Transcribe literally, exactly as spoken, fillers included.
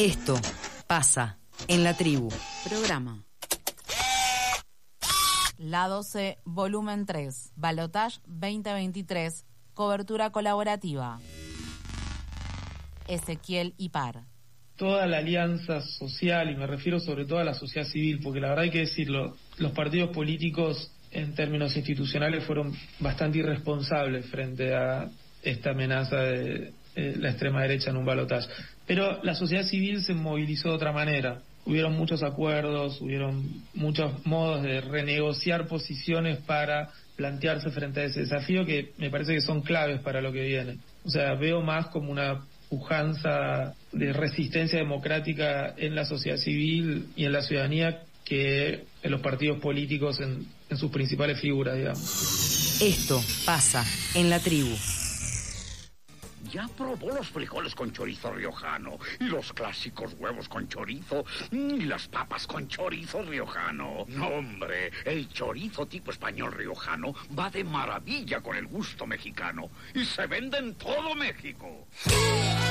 Esto pasa en la tribu. Programa. La doce, volumen tres, Balotage veinte veintitrés, cobertura colaborativa. Ezequiel Ipar. Toda la alianza social, y me refiero sobre todo a la sociedad civil, porque la verdad hay que decirlo, los partidos políticos en términos institucionales fueron bastante irresponsables frente a esta amenaza de eh, la extrema derecha en un balotaje. Pero la sociedad civil se movilizó de otra manera. Hubieron muchos acuerdos, hubieron muchos modos de renegociar posiciones para plantearse frente a ese desafío que me parece que son claves para lo que viene. O sea, veo más como una pujanza de resistencia democrática en la sociedad civil y en la ciudadanía que en los partidos políticos en, en sus principales figuras, digamos. Esto pasa en la tribu. Ya probó los frijoles con chorizo riojano, y los clásicos huevos con chorizo, y las papas con chorizo riojano. No, hombre, el chorizo tipo español riojano va de maravilla con el gusto mexicano, y se vende en todo México.